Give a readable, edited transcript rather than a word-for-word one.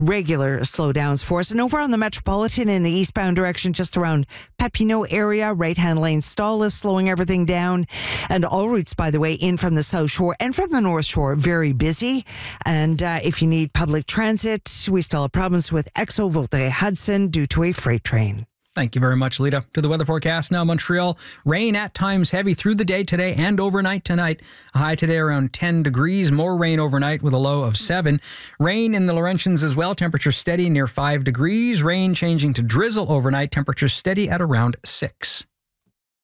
regular slowdowns for us. And over on the Metropolitan in the eastbound direction, just around Papineau area, right-hand lane stall is slowing everything down. And all routes, by the way, in from the South Shore and from the North Shore, very busy. And if you need public transit, we still have problems with Exo Vaudreuil-Hudson due to a freight train. Thank you very much, Lita. To the weather forecast now, Montreal. Rain at times heavy through the day today and overnight tonight. A high today around 10 degrees. More rain overnight with a low of 7. Rain in the Laurentians as well. Temperature steady near 5 degrees. Rain changing to drizzle overnight. Temperature steady at around 6.